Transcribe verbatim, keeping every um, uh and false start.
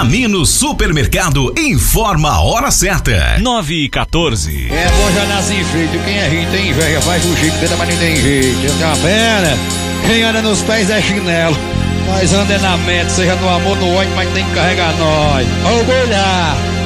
Camino Supermercado informa a hora certa. nove e quatorze. É bom já nascer feito. Quem é rico tem inveja, faz um jeito, mas não tem jeito. Eu tenho uma pena. Quem anda nos pés é chinelo. Nós andamos na meta, seja no amor, no ódio, mas tem que carregar nós. Orgulhar.